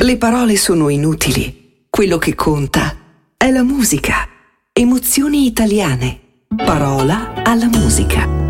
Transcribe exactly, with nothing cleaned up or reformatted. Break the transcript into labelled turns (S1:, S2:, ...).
S1: Le parole sono inutili. Quello che conta è la musica. Emozioni italiane. Parola alla musica.